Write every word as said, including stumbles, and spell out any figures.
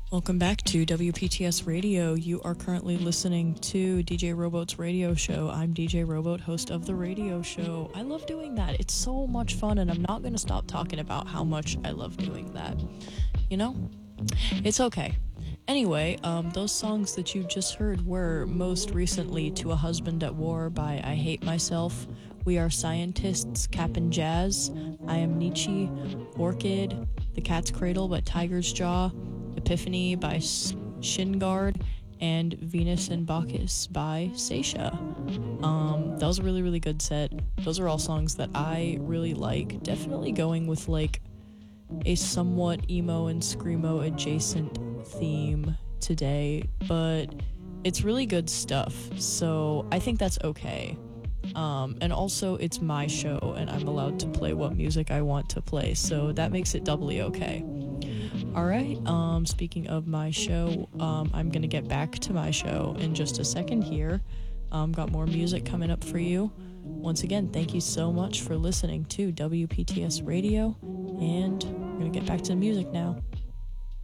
Welcome back to W P T S Radio. You are currently listening to D J Rowboat's radio show. I'm D J Rowboat, host of the radio show. I love doing that. It's so much fun, and I'm not going to stop talking about how much I love doing that. You know? It's okay. Anyway, um, those songs that you just heard were most recently To a Husband at War by I Hate Myself, We Are Scientists, Cap and Jazz, I Am Nietzsche, Orchid, The Cat's Cradle by Tiger's Jaw, Epiphany by Shingard, and Venus and Bacchus by Seisha. Um, that was a really, really good set. Those are all songs that I really like. Definitely going with like a somewhat emo and screamo adjacent theme today, but it's really good stuff, so I think that's okay. Um, and also it's my show and I'm allowed to play what music I want to play, so that makes it doubly okay. Alright, um, speaking of my show, um, I'm gonna get back to my show in just a second here. Um, got more music coming up for you. Once again, thank you so much for listening to W P T S Radio, and we're gonna get back to the music now.